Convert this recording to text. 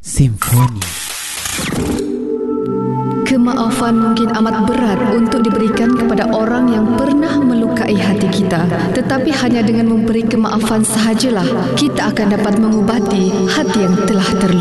Simfoni. Kemaafan mungkin amat berat untuk diberikan kepada orang yang pernah melukai hati kita. Tetapi hanya dengan memberi kemaafan sahajalah kita akan dapat mengubati hati yang telah terluka.